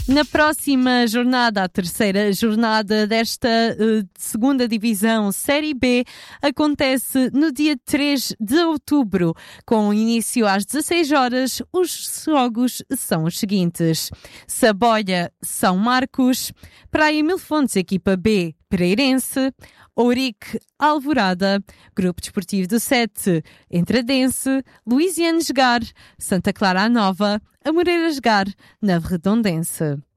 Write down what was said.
Na próxima jornada, a terceira jornada desta segunda divisão Série B, acontece no dia 3 de outubro, com início às 16 horas. Os jogos são os seguintes: Saboia, São Marcos; Praia Mil Fontes, equipa B, Pereirense; Ourique, Alvorada; Grupo Desportivo do Sete, Entradense; Luisianes Gar, Santa Clara a Nova; Amoreiras Gar, Nave Redondense.